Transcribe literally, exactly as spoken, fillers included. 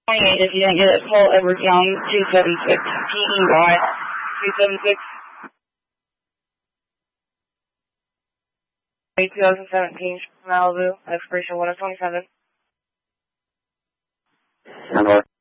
If you didn't get it, call Edward Young, two seven six, P E Y, two seven six. twenty seventeen Malibu, expiration one of twenty-seven. Hello.